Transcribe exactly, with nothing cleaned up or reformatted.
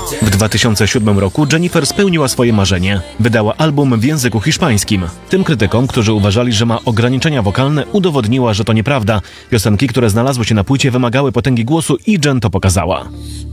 W dwa tysiące siódmym roku Jennifer spełniła swoje marzenie. Wydała album w języku hiszpańskim. Tym krytykom, którzy uważali, że ma ograniczenia wokalne, udowodniła, że to nieprawda. Piosenki, które znalazły się na płycie, wymagały potęgi głosu i Jen to pokazała.